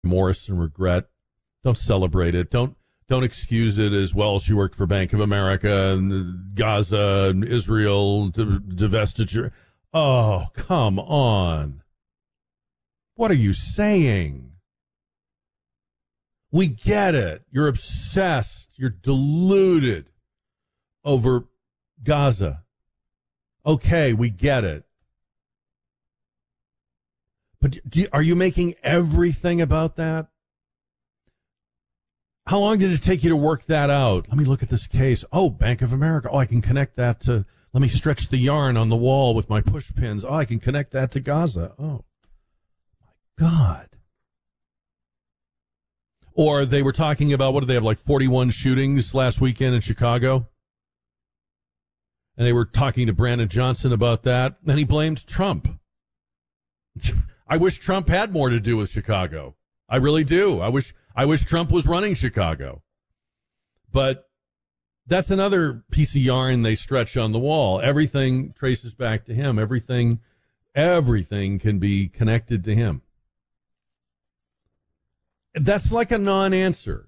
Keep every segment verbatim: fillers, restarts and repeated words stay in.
remorse and regret. Don't celebrate it. Don't don't excuse it as, well, she worked for Bank of America and Gaza and Israel, divestiture. Oh, come on. What are you saying? We get it. You're obsessed. You're deluded over Gaza. Okay, we get it. But do you, are you making everything about that? How long did it take you to work that out? Let me look at this case. Oh, Bank of America. Oh, I can connect that to, let me stretch the yarn on the wall with my push pins. Oh, I can connect that to Gaza. Oh, my God. Or they were talking about, what did they have, like forty-one shootings last weekend in Chicago? And they were talking to Brandon Johnson about that, and he blamed Trump. I wish Trump had more to do with Chicago. I really do. I wish I wish Trump was running Chicago. But that's another piece of yarn they stretch on the wall. Everything traces back to him. Everything, everything can be connected to him. That's like a non-answer.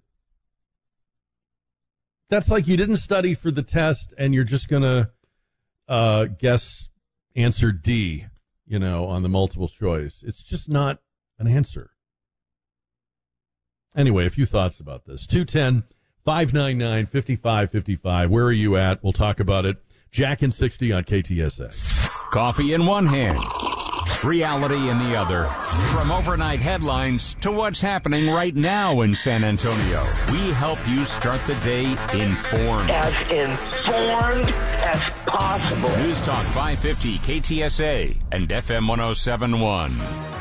That's like you didn't study for the test and you're just going to uh, guess answer D, you know, on the multiple choice. It's just not an answer. Anyway, a few thoughts about this. two one zero, five nine nine, five five five five. Where are you at? We'll talk about it. Jack and sixty on K T S A. Coffee in one hand, reality in the other. From overnight headlines to what's happening right now in San Antonio, we help you start the day informed. As informed as possible. News Talk five fifty K T S A and F M one oh seven point one.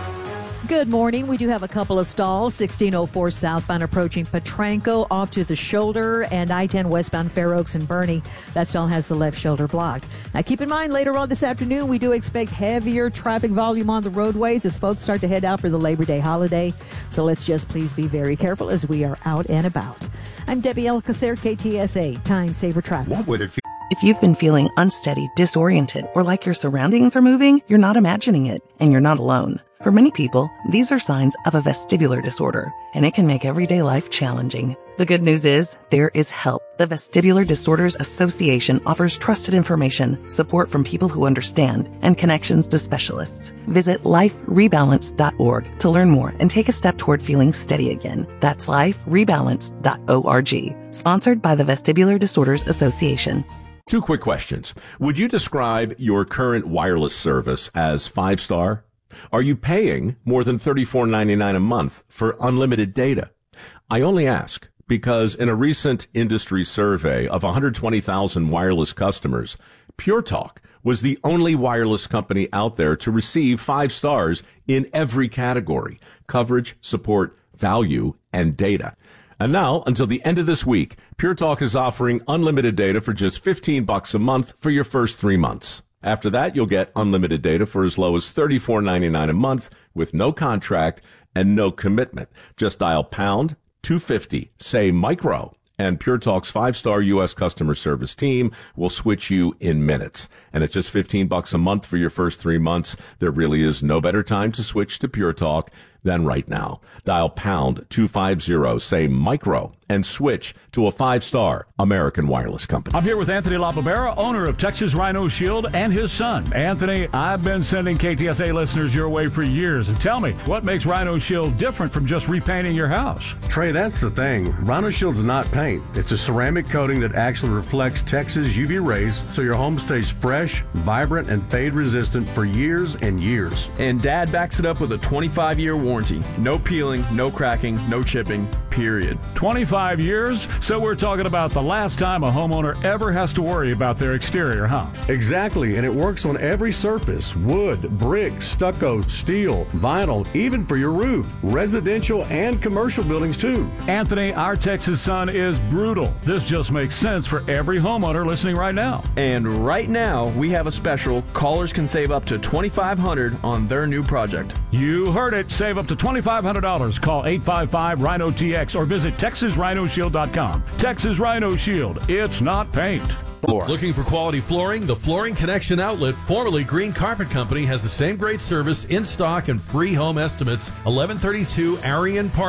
Good morning. We do have a couple of stalls. sixteen oh four southbound approaching Petranco off to the shoulder, and I ten westbound Fair Oaks and Bernie. That stall has the left shoulder blocked. Now keep in mind, later on this afternoon, we do expect heavier traffic volume on the roadways as folks start to head out for the Labor Day holiday. So let's just please be very careful as we are out and about. I'm Debbie Alcacer, K T S A, Time Saver Traffic. What would it feel? If you've been feeling unsteady, disoriented, or like your surroundings are moving, you're not imagining it, and you're not alone. For many people, these are signs of a vestibular disorder, and it can make everyday life challenging. The good news is, there is help. The Vestibular Disorders Association offers trusted information, support from people who understand, and connections to specialists. Visit life rebalance dot org to learn more and take a step toward feeling steady again. That's life rebalance dot org. Sponsored by the Vestibular Disorders Association. Two quick questions. Would you describe your current wireless service as five-star? Are you paying more than thirty-four ninety-nine a month for unlimited data? I only ask because in a recent industry survey of one hundred twenty thousand wireless customers, Pure Talk was the only wireless company out there to receive five stars in every category: coverage, support, value, and data. And now, until the end of this week, Pure Talk is offering unlimited data for just fifteen bucks a month for your first three months. After that, you'll get unlimited data for as low as thirty-four ninety-nine a month with no contract and no commitment. Just dial pound two fifty, say micro, and Pure Talk's five-star U S customer service team will switch you in minutes. And at just fifteen bucks a month for your first three months, there really is no better time to switch to Pure Talk than right now. Dial pound two fifty, say micro, and switch to a five-star American wireless company. I'm here with Anthony LaBarbera, owner of Texas Rhino Shield, and his son. Anthony, I've been sending K T S A listeners your way for years. And tell me, what makes Rhino Shield different from just repainting your house? Trey, that's the thing. Rhino Shield's not paint. It's a ceramic coating that actually reflects Texas U V rays, so your home stays fresh, vibrant, and fade-resistant for years and years. And Dad backs it up with a twenty-five year warranty. No peeling, no cracking, no chipping, period. twenty-five years? So we're talking about the last time a homeowner ever has to worry about their exterior, huh? Exactly, and it works on every surface: wood, brick, stucco, steel, vinyl, even for your roof. Residential and commercial buildings, too. Anthony, our Texas sun is brutal. This just makes sense for every homeowner listening right now. And right now, we have a special. Callers can save up to twenty-five hundred dollars on their new project. You heard it. Save up to twenty-five hundred dollars. Call eight five five Rhino T X or visit Texas Rhino Shield dot com. Texas Rhino Shield. It's not paint. Floor. Looking for quality flooring? The Flooring Connection Outlet, formerly Green Carpet Company, has the same great service, in stock, and free home estimates. eleven thirty-two Arion Park.